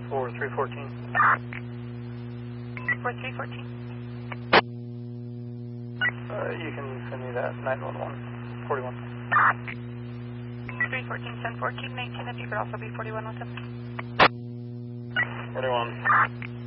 for 314. For 314. You can send me that 911, 41. 314, send 1419, if you could also be 41 with him. 41.